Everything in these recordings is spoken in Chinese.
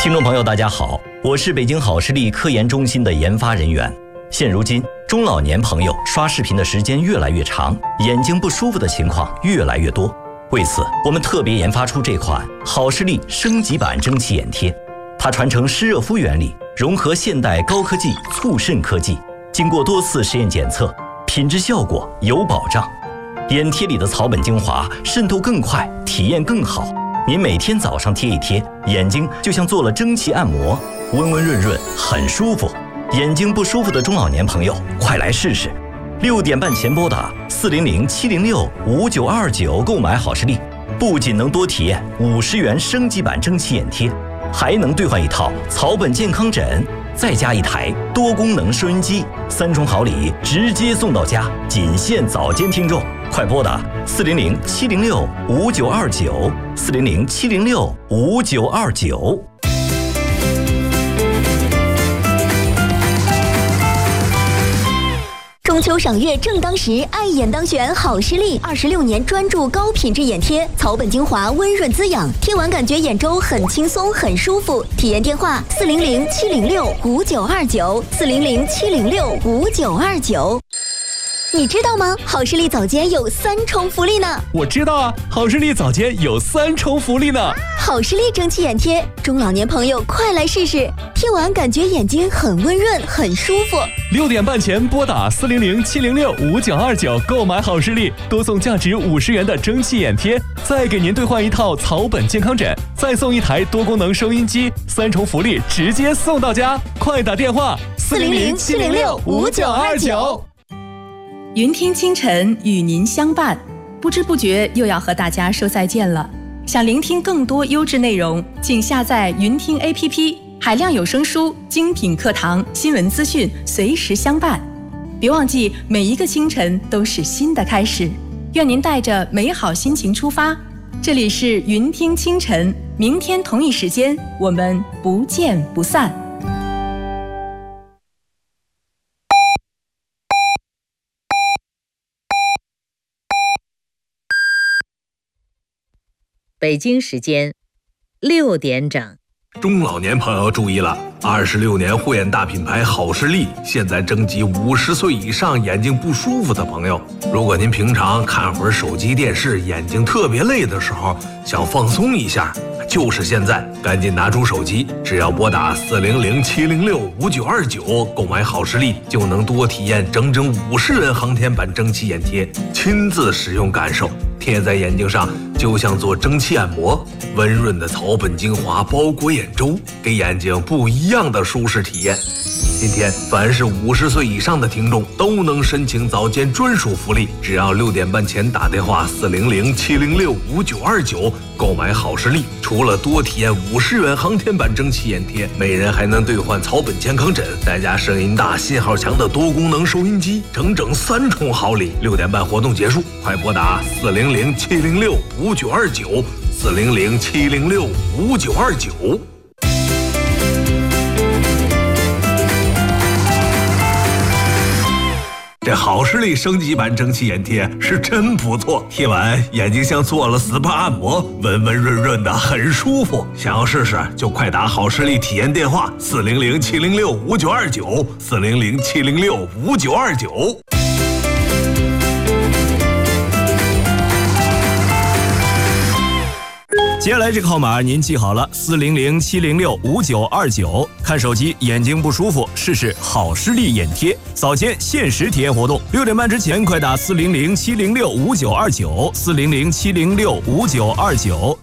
听众朋友大家好，我是北京好视力科研中心的研发人员。现如今中老年朋友刷视频的时间越来越长，眼睛不舒服的情况越来越多。为此我们特别研发出这款好视力升级版蒸汽眼贴，它传承湿热敷原理，融合现代高科技促渗科技，经过多次实验检测，品质效果有保障。眼贴里的草本精华渗透更快，体验更好。您每天早上贴一贴，眼睛就像做了蒸汽按摩，温温润润，很舒服。眼睛不舒服的中老年朋友，快来试试！6点半前拨打400-706-5929购买好视力，不仅能多体验50元升级版蒸汽眼贴，还能兑换一套草本健康枕，再加一台多功能收音机，3重好礼直接送到家，仅限早间听众。快拨打400-706-5929，400-706-5929。 中秋赏月正当时，爱眼当选，好视力26年专注高品质眼贴，草本精华温润滋养，贴完感觉眼周很轻松很舒服。体验电话400-706-5929，400-706-5929。你知道吗？好视力早间有3重福利呢。 我知道啊，好视力早间有3重福利呢。 好视力蒸汽眼贴，中老年朋友快来试试，贴完感觉眼睛很温润很舒服。 6点半前拨打400-706-5929购买好视力，多送价值50元的蒸汽眼贴，再给您兑换一套草本健康枕，再送一台多功能收音机，3重福利直接送到家。快打电话 400-706-5929。 云听清晨与您相伴，不知不觉又要和大家说再见了。想聆听更多优质内容，请下载云听 APP， 海量有声书、精品课堂、新闻资讯随时相伴。别忘记，每一个清晨都是新的开始。愿您带着美好心情出发。这里是云听清晨，明天同一时间我们不见不散。 北京时间6点整。 中老年朋友注意了，26年护眼大品牌好视力现在征集50岁以上眼睛不舒服的朋友。如果您平常看会儿手机电视，眼睛特别累的时候，想放松一下，就是现在，赶紧拿出手机，只要拨打400-706-5929购买好视力，就能多体验整整50元航天版蒸汽眼贴，亲自使用感受，贴在眼睛上就像做蒸汽按摩，温润的草本精华包裹眼周，给眼睛不一样的舒适体验。今天凡是50岁以上的听众都能申请早间专属福利，只要6点半前打电话400-706-5929购买好视力，除了多体验50元航天版蒸汽眼贴，每人还能兑换草本健康枕，再加声音大信号强的多功能收音机，整整3重好礼。6点半活动结束，快拨打400-706-5929，400-706-5929。这好视力升级版蒸汽眼贴是真不错，贴完眼睛像做了 SPA 按摩，温温润润的，很舒服。想要试试就快打好视力体验电话400-706-5929，400-706-5929。 接下来这个号码您记好了，400-706-5929。看手机眼睛不舒服，试试好视力眼贴，早间限时体验活动，6点半之前快打400-706-5929，400-706-5929。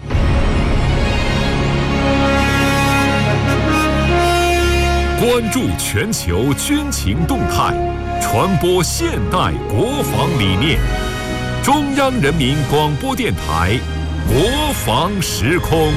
关注全球军情动态，传播现代国防理念。中央人民广播电台国防时空。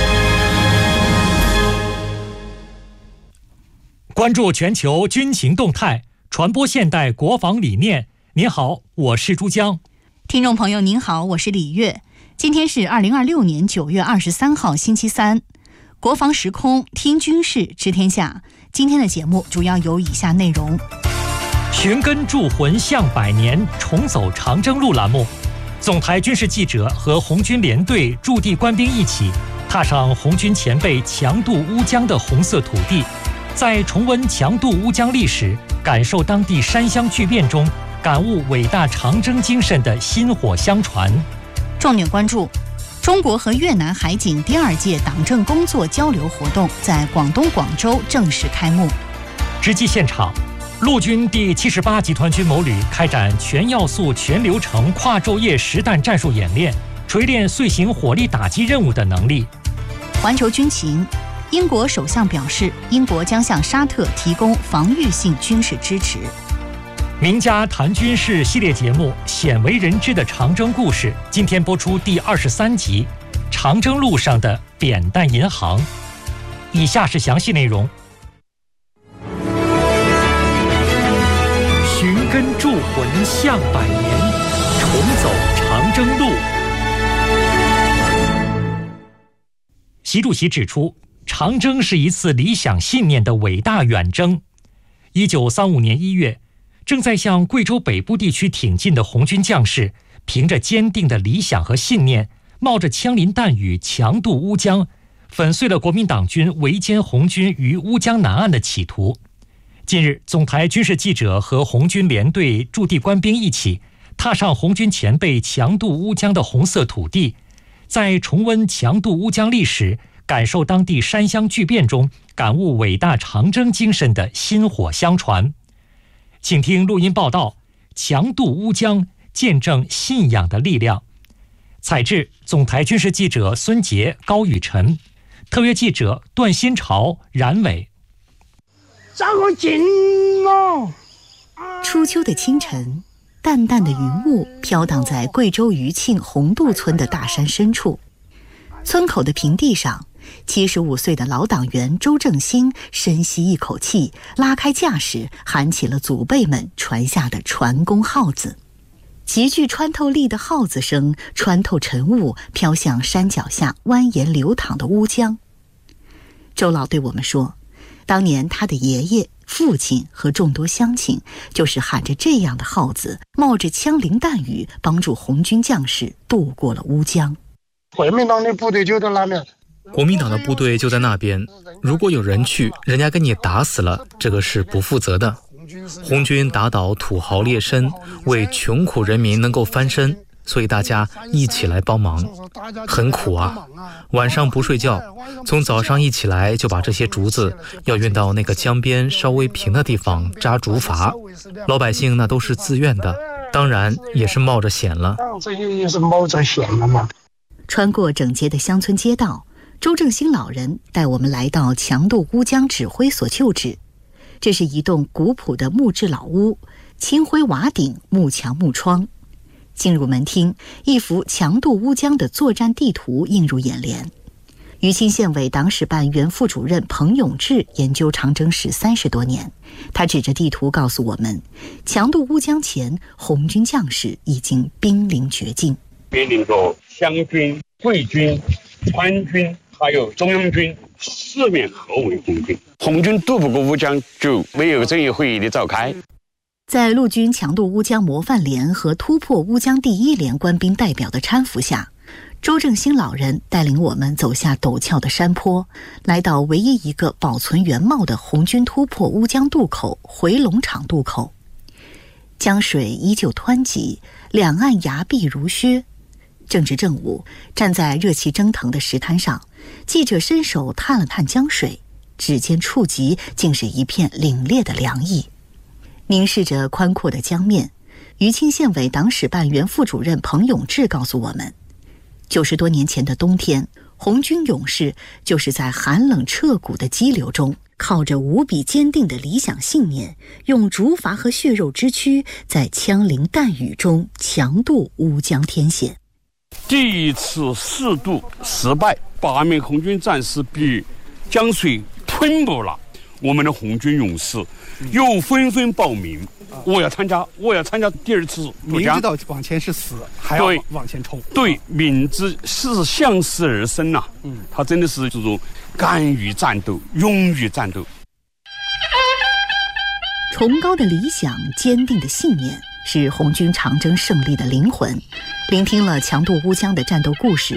关注全球军情动态，传播现代国防理念。您好，我是珠江。 听众朋友您好，我是李月。今天是2026年9月23号星期三，国防时空听军事知天下。今天的节目主要有以下内容： 寻根铸魂向百年，重走长征路栏目，总台军事记者和红军联队驻地官兵一起踏上红军前辈强渡乌江的红色土地，在重温强渡乌江历史，感受当地山乡巨变中，感悟伟大长征精神的薪火相传。 重点关注：中国和越南海警第2届党政工作交流活动在广东广州正式开幕。 直击现场，陆军第78集团军某旅开展全要素、全流程、跨昼夜实弹战术演练，锤炼遂行火力打击任务的能力。 环球军情，英国首相表示，英国将向沙特提供防御性军事支持。 名家谈军事系列节目《鲜为人知的长征故事》今天播出第23集《长征路上的扁担银行》。以下是详细内容。寻根铸魂向百年，重走长征路。习主席指出，长征是一次理想信念的伟大远征。1935年1月，正在向贵州北部地区挺进的红军将士，凭着坚定的理想和信念，冒着枪林弹雨强渡乌江，粉碎了国民党军围歼红军于乌江南岸的企图。近日，总台军事记者和红军连队驻地官兵一起，踏上红军前辈强渡乌江的红色土地，在重温强渡乌江历史，感受当地山乡巨变中，感悟伟大长征精神的薪火相传。请听录音报道：强渡乌江，见证信仰的力量。采制总台军事记者孙杰、高宇晨，特约记者段新潮、冉伟。 这个劲哦！ 初秋的清晨，淡淡的云雾飘荡在贵州余庆红渡村的大山深处。村口的平地上，75岁的老党员周正兴深吸一口气，拉开架势，喊起了祖辈们传下的传功号子。极具穿透力的号子声穿透晨雾，飘向山脚下蜿蜒流淌的乌江。周老对我们说，当年他的爷爷、父亲和众多乡亲就是喊着这样的号子，冒着枪林弹雨，帮助红军将士渡过了乌江。 国民党的部队就在那边， 国民党的部队就在那边，如果有人去，人家给你打死了，这个是不负责的。红军打倒土豪劣绅，为穷苦人民能够翻身，所以大家一起来帮忙，很苦啊！晚上不睡觉，从早上一起来就把这些竹子要运到那个江边稍微平的地方扎竹筏，老百姓那都是自愿的，当然也是冒着险了。 这也是冒着险了嘛。 穿过整洁的乡村街道，周正兴老人带我们来到强渡乌江指挥所旧址。这是一栋古朴的木质老屋，青灰瓦顶，木墙木窗。进入门厅，一幅强渡乌江的作战地图映入眼帘。余庆县委党史办原副主任彭永志研究长征史30多年，他指着地图告诉我们，强渡乌江前，红军将士已经濒临绝境， 面临着湘军、桂军、川军还有中央军四面合围红军，红军渡不过乌江，就没有政协会议的召开。 在陆军强渡乌江模范连和突破乌江第1连官兵代表的搀扶下，周正兴老人带领我们走下陡峭的山坡，来到唯一一个保存原貌的红军突破乌江渡口回龙场渡口。江水依旧湍急，两岸崖壁如削。正值正午，站在热气蒸腾的石滩上，记者伸手探了探江水，指尖触及竟是一片凛冽的凉意。凝视着宽阔的江面，余庆县委党史办原副主任彭永志告诉我们，90多年前的冬天，红军勇士就是在寒冷彻骨的激流中，靠着无比坚定的理想信念，用竹筏和血肉之躯，在枪林弹雨中强渡乌江天险。 第一次试渡失败，8名红军战士被江水吞没了。我们的红军勇士又纷纷报名，我要参加第2次渡江。 明知道往前是死，还要往前冲。 对，明知是向死而生呐。他真的是这种敢于战斗、勇于战斗。 崇高的理想、坚定的信念，是红军长征胜利的灵魂。聆听了强渡乌江的战斗故事，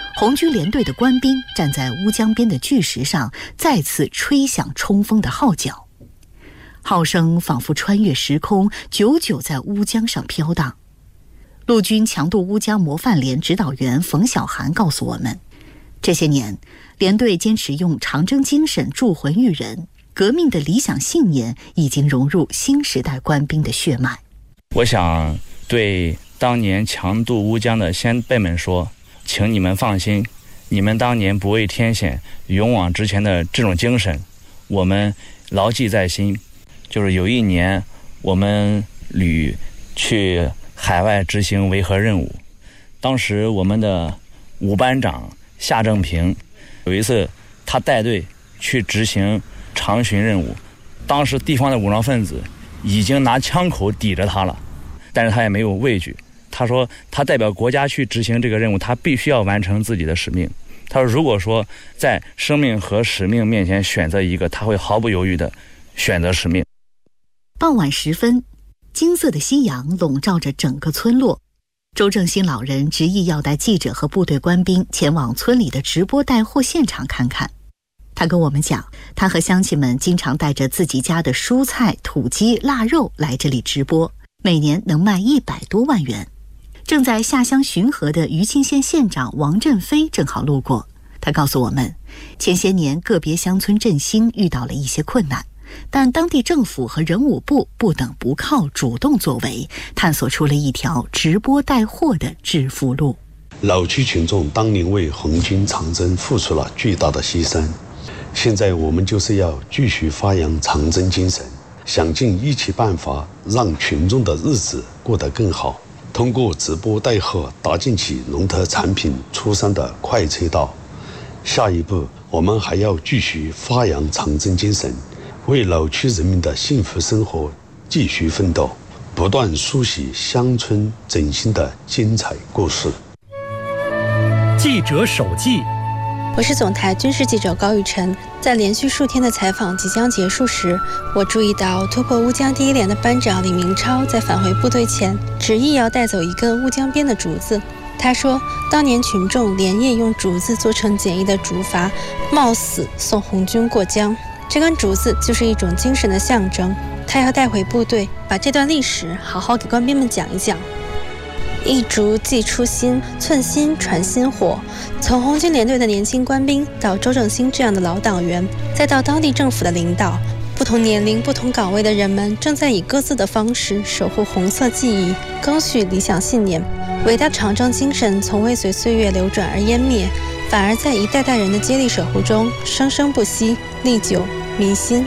红军连队的官兵站在乌江边的巨石上，再次吹响冲锋的号角，号声仿佛穿越时空，久久在乌江上飘荡。陆军强渡乌江模范连指导员冯小涵告诉我们，这些年连队坚持用长征精神铸魂育人，革命的理想信念已经融入新时代官兵的血脉。 我想对当年强渡乌江的先辈们说，请你们放心，你们当年不畏天险勇往直前的这种精神我们牢记在心。就是有一年我们旅去海外执行维和任务，当时我们的伍班长夏正平有一次他带队去执行长巡任务，当时地方的武装分子已经拿枪口抵着他了，但是他也没有畏惧。他说他代表国家去执行这个任务，他必须要完成自己的使命。他说如果说在生命和使命面前选择一个，他会毫不犹豫地选择使命。 傍晚时分，金色的夕阳笼罩着整个村落。周正新老人执意要带记者和部队官兵前往村里的直播带货现场看看。他跟我们讲，他和乡亲们经常带着自己家的蔬菜、土鸡、腊肉来这里直播，每年能卖100多万元。正在下乡巡河的余庆县县长王振飞正好路过，他告诉我们，前些年个别乡村振兴遇到了一些困难，但当地政府和人武部不等不靠，主动作为，探索出了一条直播带货的致富路。 老区群众当年为红军长征付出了巨大的牺牲，现在我们就是要继续发扬长征精神，想尽一切办法让群众的日子过得更好，通过直播带货搭建起农特产品出山的快车道。下一步我们还要继续发扬长征精神，为老区人民的幸福生活继续奋斗，不断书写乡村振兴的精彩故事。 记者手记， 我是总台军事记者高玉晨。在连续数天的采访即将结束时，我注意到突破乌江第一连的班长李明超在返回部队前执意要带走一根乌江边的竹子。他说，当年群众连夜用竹子做成简易的竹筏，冒死送红军过江。这根竹子就是一种精神的象征，他要带回部队，把这段历史好好给官兵们讲一讲。一竹寄初心，寸心传心火。从红军连队的年轻官兵到周正新这样的老党员，再到当地政府的领导，不同年龄、不同岗位的人们正在以各自的方式守护红色记忆，赓续理想信念。伟大长征精神从未随岁月流转而湮灭，反而在一代代人的接力守护中生生不息，历久弥新。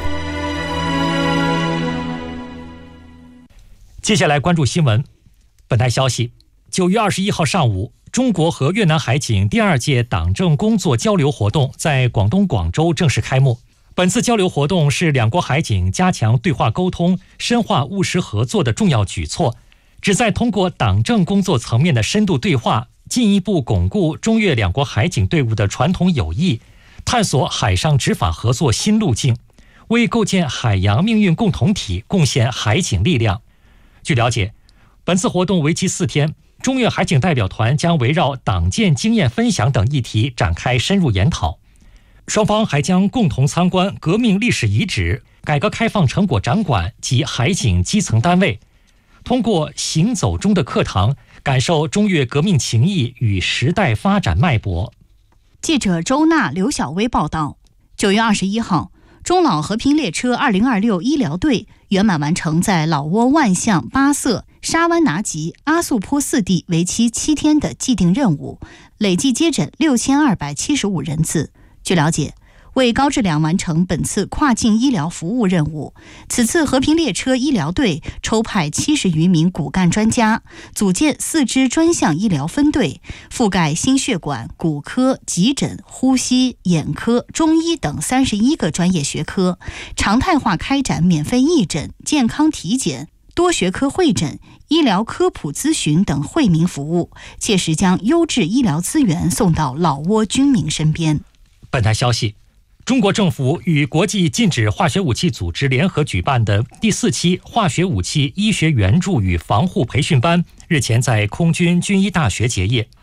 接下来关注新闻。本台消息，9月21号上午，中国和越南海警第2届党政工作交流活动在广东广州正式开幕。本次交流活动是两国海警加强对话沟通、深化务实合作的重要举措，旨在通过党政工作层面的深度对话，进一步巩固中越两国海警队伍的传统友谊，探索海上执法合作新路径，为构建海洋命运共同体贡献海警力量。据了解，本次活动为期4天，中越海警代表团将围绕党建经验分享等议题展开深入研讨。双方还将共同参观革命历史遗址、改革开放成果展馆及海警基层单位，通过行走中的课堂，感受中越革命情谊与时代发展脉搏。 记者周娜、刘晓薇报道，9月21号，中老和平列车2026医疗队圆满完成在老挝万象、巴色、沙湾拿吉、阿素坡4地为期7天的既定任务，累计接诊6275人次。据了解，为高质量完成本次跨境医疗服务任务，此次和平列车医疗队抽派70余名骨干专家，组建4支专项医疗分队，覆盖心血管、骨科、急诊、呼吸、眼科、中医等31个专业学科，常态化开展免费义诊、健康体检、多学科会诊、医疗科普咨询等惠民服务，切实将优质医疗资源送到老挝军民身边。 本台消息，中国政府与国际禁止化学武器组织联合举办的第4期化学武器医学援助与防护培训班日前在空军军医大学结业。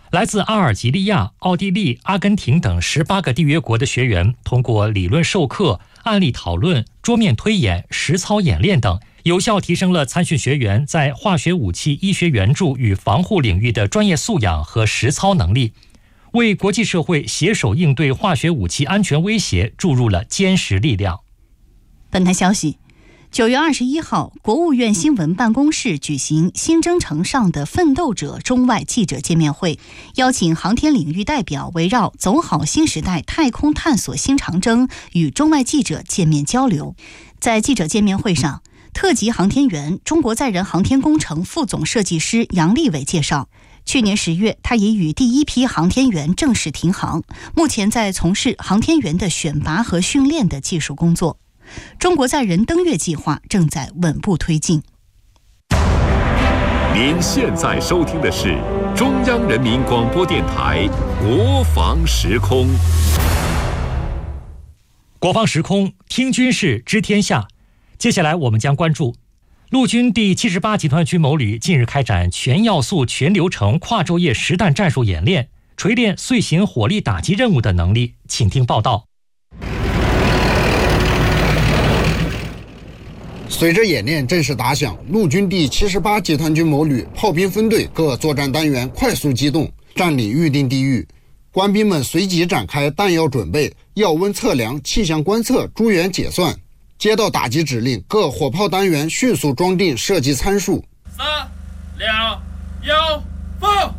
来自阿尔及利亚、奥地利、阿根廷等18个缔约国的学员，通过理论授课、案例讨论、桌面推演、实操演练等，有效提升了参训学员在化学武器医学援助与防护领域的专业素养和实操能力，为国际社会携手应对化学武器安全威胁注入了坚实力量。 本台消息，9月21号，国务院新闻办公室举行新征程上的奋斗者中外记者见面会，邀请航天领域代表围绕走好新时代太空探索新长征与中外记者见面交流。在记者见面会上，特级航天员、中国载人航天工程副总设计师杨利伟介绍，去年10月，他已与第一批航天员正式停航，目前在从事航天员的选拔和训练的技术工作。中国载人登月计划正在稳步推进。 您现在收听的是中央人民广播电台国防时空。 国防时空，听军事知天下。接下来我们将关注陆军第78集团军某旅近日开展全要素全流程跨昼夜实弹战术演练，锤炼遂行火力打击任务的能力。请听报道。 随着演练正式打响，陆军第78集团军某旅炮兵分队各作战单元快速机动，占领预定地域。官兵们随即展开弹药准备、药温测量、气象观测、诸元解算。接到打击指令，各火炮单元迅速装定射击参数。 3、2、1，放！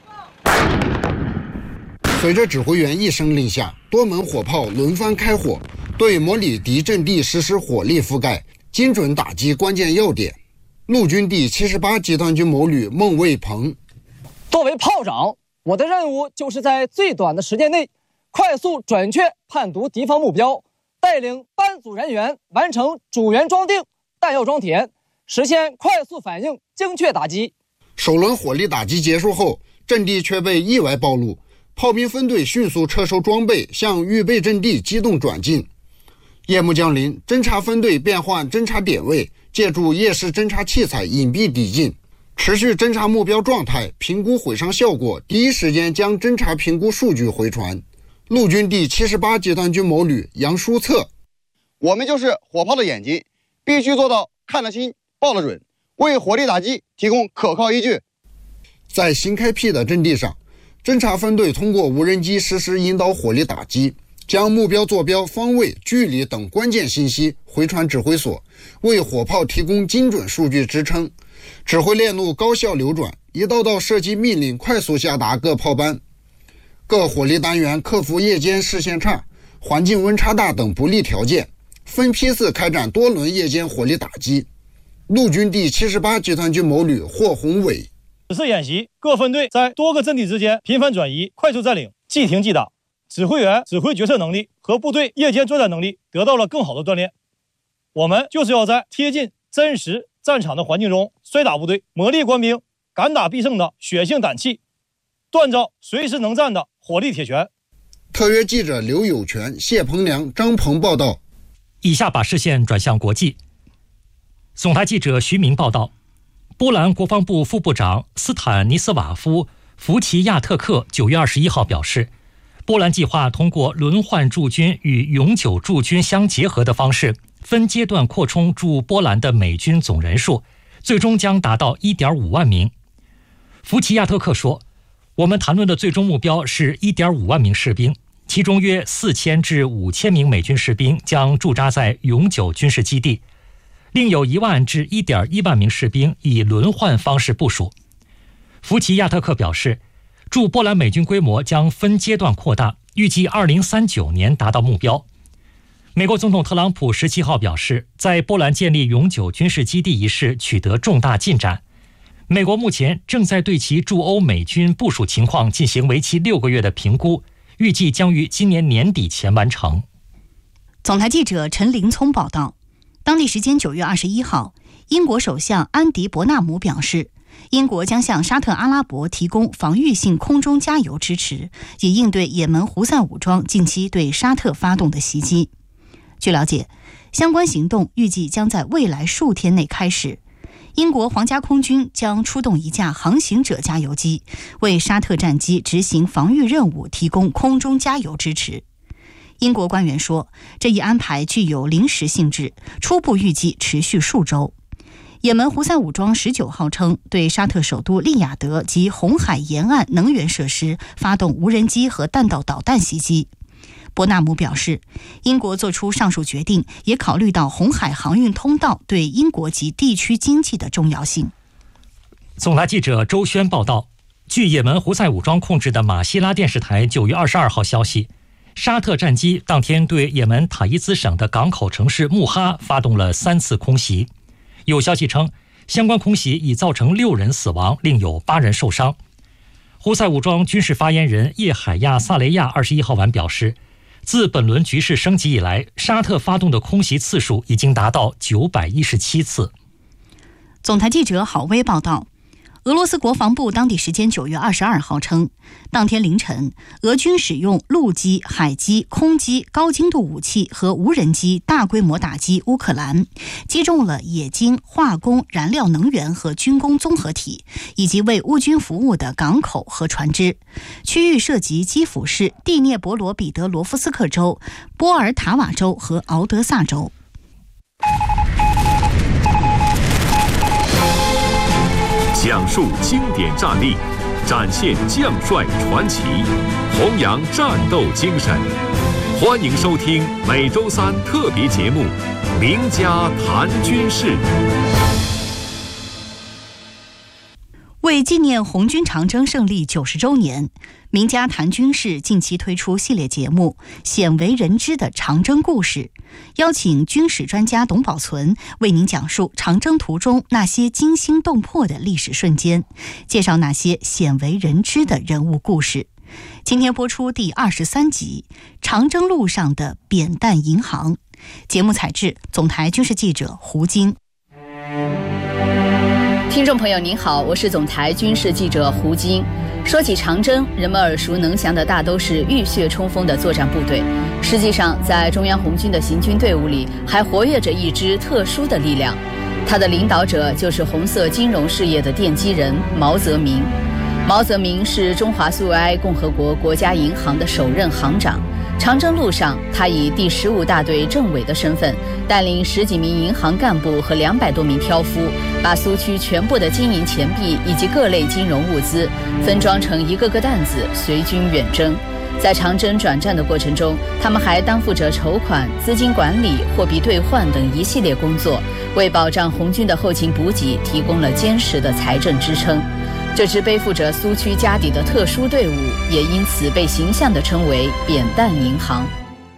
随着指挥员一声令下，多门火炮轮番开火，对模拟敌阵地实施火力覆盖，精准打击关键要点。陆军第78集团军某旅孟卫鹏， 作为炮长，我的任务就是在最短的时间内，快速准确判读敌方目标，带领班组人员完成主员装定、弹药装填，实现快速反应、精确打击。 首轮火力打击结束后，阵地却被意外暴露，炮兵分队迅速撤收装备，向预备阵地机动转进。夜幕降临，侦察分队变换侦察点位，借助夜视侦察器材隐蔽抵近，持续侦察目标状态，评估毁伤效果，第一时间将侦察评估数据回传。陆军第78集团军某旅杨书策， 我们就是火炮的眼睛，必须做到看得清、报得准，为火力打击提供可靠依据。 在新开辟的阵地上，侦察分队通过无人机实施引导火力打击，将目标坐标、方位、距离等关键信息回传指挥所，为火炮提供精准数据支撑。指挥链路高效流转，一道道射击命令快速下达各炮班。各火力单元克服夜间视线差、环境温差大等不利条件，分批次开展多轮夜间火力打击。陆军第78集团军某旅霍宏伟， 此次演习，各分队在多个阵地之间频繁转移，快速占领，即停即打，指挥员指挥决策能力和部队夜间作战能力得到了更好的锻炼。我们就是要在贴近真实战场的环境中摔打部队，磨砺官兵敢打必胜的血性胆气，锻造随时能战的火力铁拳。 特约记者刘有全、谢鹏良、张鹏报道。 以下把视线转向国际。总台记者徐明报道，波兰国防部副部长斯坦尼斯瓦夫·福奇亚特克9月21号表示，波兰计划通过轮换驻军与永久驻军相结合的方式，分阶段扩充驻波兰的美军总人数，最终将达到 1.5 万名。福奇亚特克说，我们谈论的最终目标是 1.5 万名士兵，其中约4000至5000名美军士兵将驻扎在永久军事基地，另有1万至 1.1 万名士兵以轮换方式部署。福奇亚特克表示，驻波兰美军规模将分阶段扩大，预计2039年达到目标。美国总统特朗普17号表示，在波兰建立永久军事基地一事取得重大进展。美国目前正在对其驻欧美军部署情况进行为期6个月的评估，预计将于今年年底前完成。 总台记者陈林聪报道，当地时间9月21号，英国首相安迪·伯纳姆表示，英国将向沙特阿拉伯提供防御性空中加油支持，以应对也门胡塞武装近期对沙特发动的袭击。据了解，相关行动预计将在未来数天内开始。 英国皇家空军将出动一架航行者加油机，为沙特战机执行防御任务提供空中加油支持。英国官员说，这一安排具有临时性质，初步预计持续数周。也门胡塞武装19号称，对沙特首都利雅得及红海沿岸能源设施发动无人机和弹道导弹袭击。伯纳姆表示，英国做出上述决定，也考虑到红海航运通道对英国及地区经济的重要性。 总台记者周轩报道，据也门胡塞武装控制的马希拉电视台9月22号消息，沙特战机当天对也门塔伊兹省的港口城市穆哈发动了3次空袭。有消息称，相关空袭已造成6人死亡，另有8人受伤。胡塞武装军事发言人叶海亚·萨雷亚21号晚表示，自本轮局势升级以来，沙特发动的空袭次数已经达到917次。 总台记者郝威报道，俄罗斯国防部当地时间9月22号称，当天凌晨，俄军使用陆基、海基、空基、高精度武器和无人机大规模打击乌克兰，击中了冶金、化工、燃料能源和军工综合体，以及为乌军服务的港口和船只。区域涉及基辅市、第聂伯罗彼得罗夫斯克州、波尔塔瓦州和敖德萨州。 讲述经典战例，展现将帅传奇，弘扬战斗精神。欢迎收听每周3特别节目《名家谈军事》。 为纪念红军长征胜利90周年，名家谈军事近期推出系列节目《鲜为人知的长征故事》，邀请军事专家董宝存为您讲述长征途中那些惊心动魄的历史瞬间，介绍那些鲜为人知的人物故事。今天播出第23集《长征路上的扁担银行》，节目采制总台军事记者胡晶。 听众朋友您好，我是总台军事记者胡晶。说起长征，人们耳熟能详的大都是浴血冲锋的作战部队。实际上，在中央红军的行军队伍里，还活跃着一支特殊的力量，它的领导者就是红色金融事业的奠基人毛泽民。毛泽民是中华苏维埃共和国国家银行的首任行长。长征路上，他以第15大队政委的身份，带领10几名银行干部和200多名挑夫，把苏区全部的金银钱币以及各类金融物资分装成一个个担子，随军远征。在长征转战的过程中，他们还担负着筹款、资金管理、货币兑换等一系列工作，为保障红军的后勤补给提供了坚实的财政支撑。这支背负着苏区家底的特殊队伍，也因此被形象地称为扁担银行。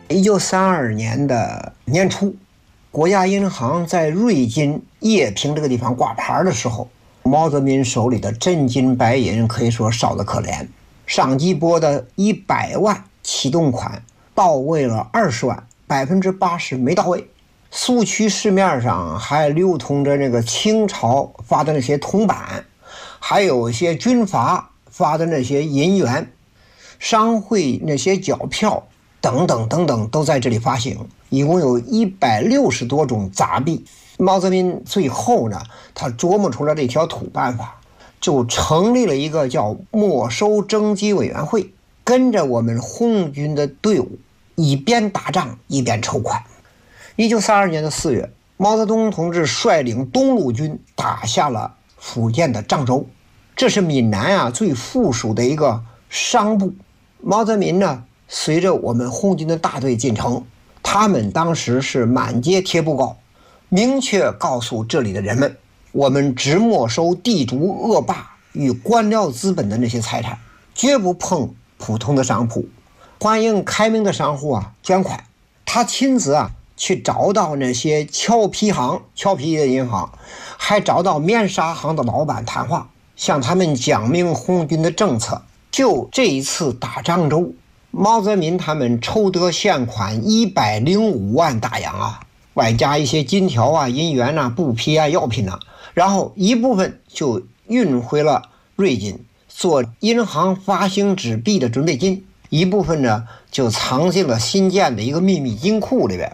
1932年的年初，国家银行在瑞金叶平这个地方挂牌的时候，毛泽民手里的真金白银可以说少得可怜。上级拨的100万启动款到位了20万，80%没到位。苏区市面上还流通着那个清朝发的那些铜板，还有一些军阀发的那些银元，商会那些缴票等等等等都在这里发行，一共有160多种杂币。毛泽民最后呢，他琢磨出了这条土办法，就成立了一个叫没收征集委员会，跟着我们红军的队伍一边打仗一边筹款。1932年的4月，毛泽东同志率领东路军打下了福建的漳州，这是闽南最富庶的一个商部。毛泽民呢，随着我们红军的大队进城，他们当时是满街贴布告，明确告诉这里的人们，我们只没收地主恶霸与官僚资本的那些财产，绝不碰普通的商铺，欢迎开明的商户捐款。他亲自去找到那些俏皮的银行，还找到面纱行的老板谈话，向他们讲明红军的政策。就这一次打漳州，毛泽民他们筹得现款105万大洋外加一些金条银元布匹药品然后一部分就运回了瑞金做银行发行纸币的准备金，一部分呢就藏进了新建的一个秘密金库里边。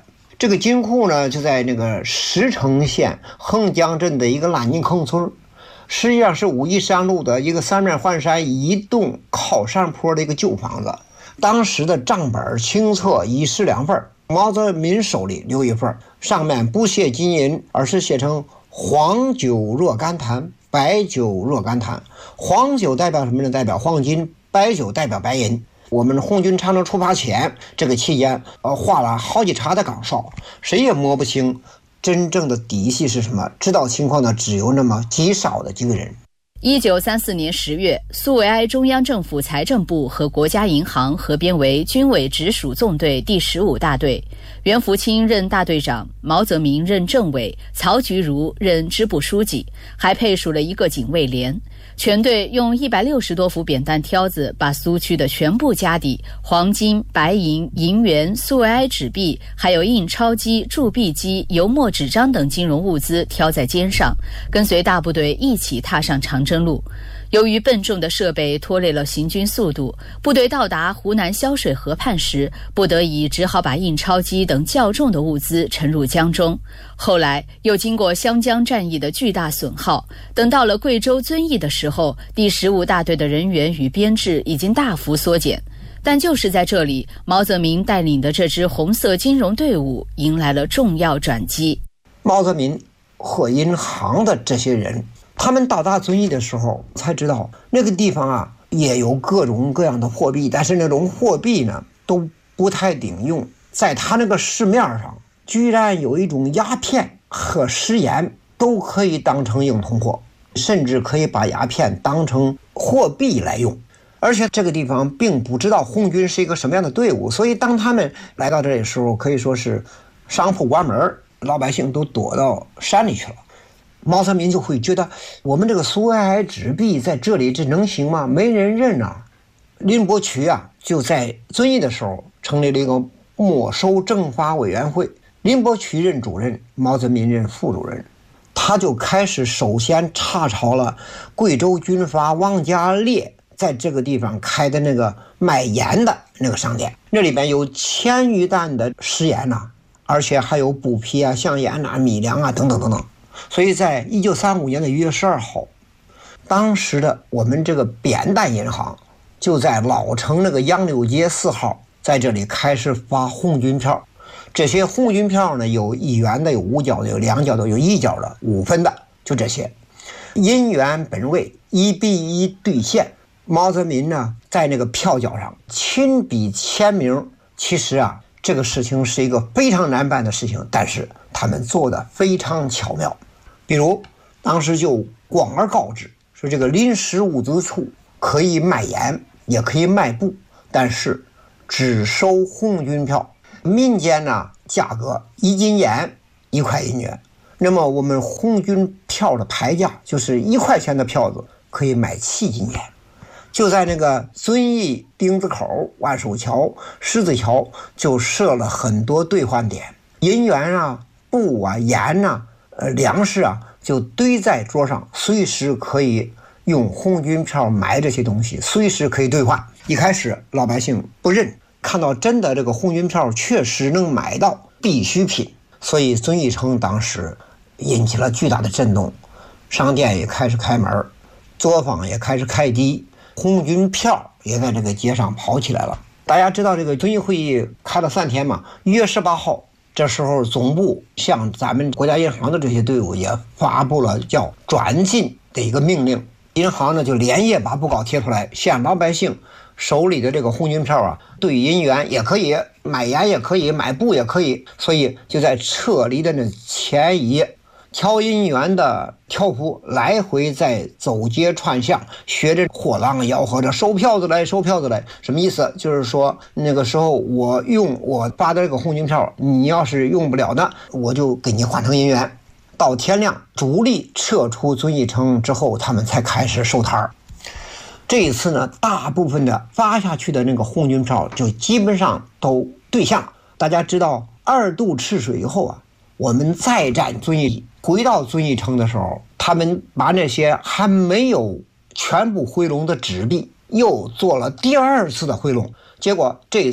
这个金库呢就在那个石城县横江镇的一个蓝泥坑村，实际上是武夷山路的一个三面环山一栋靠山坡的一个旧房子。当时的账本清册1式2份，毛泽民手里留一份，上面不写金银，而是写成黄酒若干坛，白酒若干坛。黄酒代表什么呢？代表黄金，白酒代表白银。我们红军长征出发前这个期间画了好几茬的岗哨，谁也摸不清真正的底细是什么，知道情况的只有那么极少的几个人。 1934年10月，苏维埃中央政府财政部和国家银行合编为军委直属纵队第15大队，袁福清任大队长，毛泽民任政委，曹菊如任支部书记，还配属了一个警卫连。全队用160多副扁担挑子把苏区的全部家底，黄金、白银、银元、苏维埃纸币，还有印钞机、铸币机、油墨纸张等金融物资挑在肩上，跟随大部队一起踏上长征路。由于笨重的设备拖累了行军速度，部队到达湖南潇水河畔时，不得已只好把印钞机等较重的物资沉入江中。后来又经过湘江战役的巨大损耗，等到了贵州遵义的时候，第15大队的人员与编制已经大幅缩减。但就是在这里，毛泽民带领的这支红色金融队伍迎来了重要转机。 毛泽民和银行的这些人，他们到达遵义的时候才知道，那个地方啊也有各种各样的货币，但是那种货币呢都不太顶用。在他那个市面上居然有一种鸦片和食盐都可以当成硬通货，甚至可以把鸦片当成货币来用。而且这个地方并不知道红军是一个什么样的队伍，所以当他们来到这里的时候，可以说是商铺关门，老百姓都躲到山里去了。毛泽民就会觉得，我们这个苏维埃纸币在这里这能行吗？没人认啊。林伯渠啊就在遵义的时候成立了一个没收政法委员会，林伯渠任主任，毛泽民任副主任。他就开始首先查抄了贵州军阀王家烈在这个地方开的那个卖盐的那个商店，那里边有1000余担的食盐呐，而且还有布匹啊、香烟啊、米粮啊等等等等。所以在1935年的1月12号，当时的我们这个扁担银行就在老城那个杨柳街4号，在这里开始发红军票。这些红军票呢，有1元的，有5角的，有2角的，有1角的，5分的，就这些。银元本位1比1兑现。毛泽民呢，在那个票角上亲笔签名。其实啊，这个事情是一个非常难办的事情，但是他们做的非常巧妙。比如当时就广而告之，说这个临时物资处可以卖盐，也可以卖布，但是只收红军票。民间呢，价格1斤盐1块1元，那么我们红军票的牌价就是1块钱的票子可以买7斤盐。就在那个遵义丁字口、万寿桥、狮子桥就设了很多兑换点，银元啊、布啊、盐啊、粮食啊就堆在桌上，随时可以用红军票买这些东西，随时可以兑换。一开始老百姓不认，看到真的这个红军票确实能买到必需品，所以遵义城当时引起了巨大的震动，商店也开始开门，作坊也开始开低，红军票也在这个街上跑起来了。大家知道这个遵义会议开了3天嘛，1月18号，这时候总部向咱们国家银行的这些队伍也发布了叫转进的一个命令，银行呢就连夜把布告贴出来，向老百姓手里的这个红军票啊，兑银元也可以，买盐也可以，买布也可以。所以就在撤离的那前一夜，挑银元的挑夫来回在走街串巷，学着货郎吆喝着收票子来，收票子来。什么意思？就是说那个时候我发的这个红军票，你要是用不了的，我就给你换成银元。到天亮，主力撤出遵义城之后，他们才开始收摊儿。这一次呢，大部分的发下去的那个红军票就基本上都兑现了。大家知道2渡赤水以后啊，我们再战遵义，回到遵义城的时候，他们把那些还没有全部回笼的纸币又做了第2次的回笼，结果这一次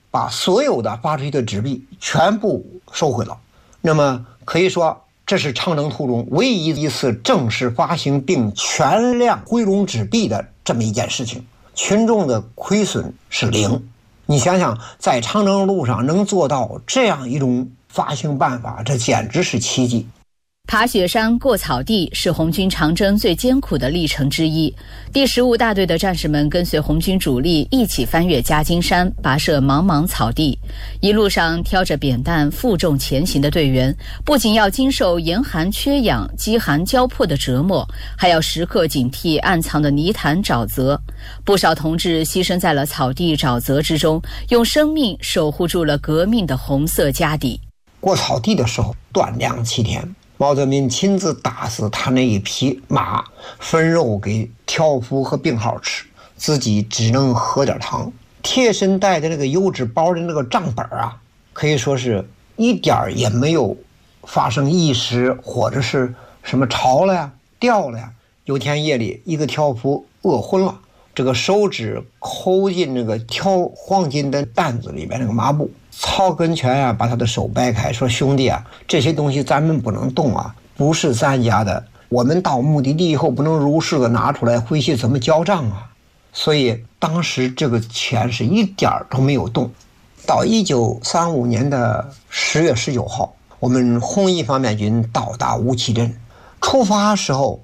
把所有的发出去的纸币全部收回了。那么可以说，这是长征途中唯一一次正式发行并全量回笼纸币的这么一件事情，群众的亏损是0。你想想，在长征路上能做到这样一种发行办法，这简直是奇迹。 爬雪山过草地是红军长征最艰苦的历程之一。第15大队的战士们跟随红军主力一起翻越夹金山，跋涉茫茫草地，一路上挑着扁担负重前行的队员，不仅要经受严寒缺氧、饥寒交迫的折磨，还要时刻警惕暗藏的泥潭沼泽。不少同志牺牲在了草地沼泽之中，用生命守护住了革命的红色家底。 过草地的时候断粮7天，毛泽民亲自打死他那一匹马，分肉给挑夫和病号吃，自己只能喝点汤。贴身带的那个油纸包的那个账本啊，可以说是一点也没有发生遗失或者是什么潮了呀、掉了呀。有天夜里，一个挑夫饿昏了，这个手指抠进那个挑黄金的担子里面那个麻布，曹根全啊把他的手掰开，说：“兄弟啊，这些东西咱们不能动啊，不是咱家的，我们到目的地以后不能如实的拿出来，回去怎么交账啊？”所以当时这个钱是一点都没有动。到1935年的10月19号，我们红一方面军到达乌旗镇，出发时候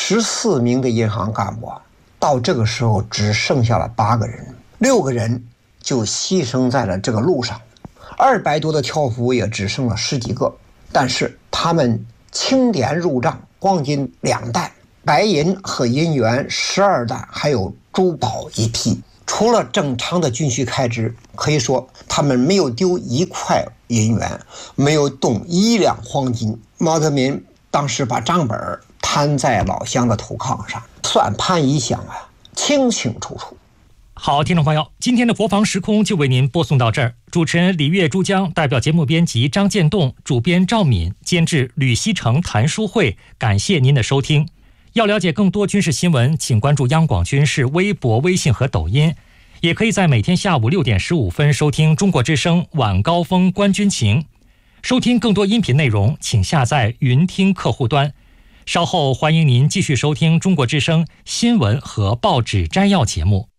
14名的银行干部，到这个时候只剩下了8个人，6个人就牺牲在了这个路上。200多的挑夫也只剩了10几个，但是他们清点入账，黄金2担，白银和银元12担，还有珠宝1批。除了正常的军需开支，可以说他们没有丢1块银元，没有动1两黄金。毛泽民当时把账本摊在老乡的土炕上，算盘一响啊，清清楚楚。 好，听众朋友，今天的国防时空就为您播送到这儿。主持人李月、珠江，代表节目编辑张建栋，主编赵敏，监制吕锡成、谭书慧，感谢您的收听。要了解更多军事新闻，请关注央广军事微博、微信和抖音，也可以在每天下午6点15分收听中国之声晚高峰观军情。收听更多音频内容，请下载云听客户端。稍后欢迎您继续收听中国之声新闻和报纸摘要节目。